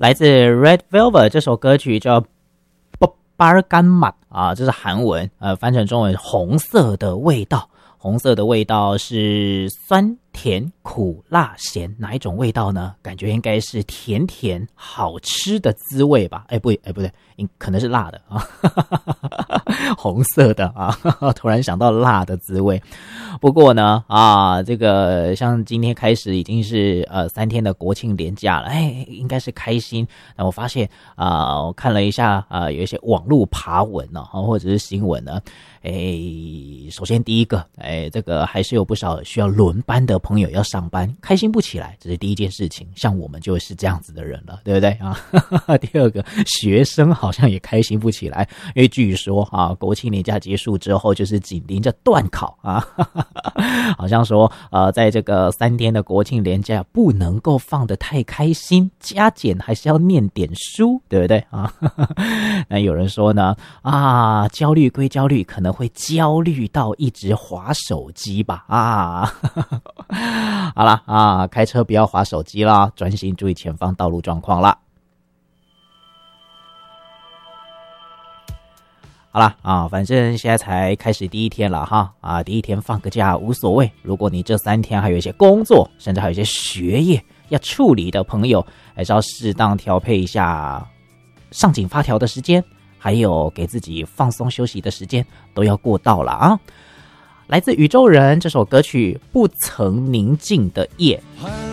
来自 Red Velvet 这首歌曲叫巴尔干玛啊，这是韩文，翻成中文红色的味道。红色的味道是酸甜苦辣咸，哪一种味道呢？感觉应该是甜甜好吃的滋味吧？不对，可能是辣的啊，红色的啊，突然想到辣的滋味。不过呢，这个像今天开始已经是3天的国庆连假了，应该是开心。那我发现我看了一下有一些网络爬文呢，或者是新闻呢，首先第一个，这个还是有不少需要轮班的朋友要上班，开心不起来，这是第一件事情。像我们就是这样子的人了，对不对啊？第二个，学生好像也开心不起来，因为据说国庆年假结束之后，就是紧邻着段考啊，好像说在这个3天的国庆连假不能够放得太开心，加减还是要念点书，对不对啊？那有人说呢，焦虑归焦虑，可能会焦虑到一直滑手机吧好啦开车不要滑手机啦，专心注意前方道路状况啦。好啦反正现在才开始第一天了第一天放个假无所谓。如果你这3天还有一些工作，甚至还有一些学业要处理的朋友，还是要适当调配一下上紧发条的时间，还有给自己放松休息的时间，都要过到了啊。来自宇宙人这首歌曲《不曾宁静的夜》。